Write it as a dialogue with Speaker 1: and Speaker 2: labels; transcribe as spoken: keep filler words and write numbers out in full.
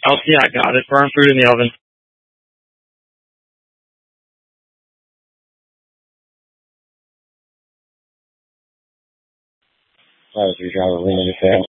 Speaker 1: Oh, yeah, I got it. Burn food in the oven.
Speaker 2: Oh, so you're trying to limit it down.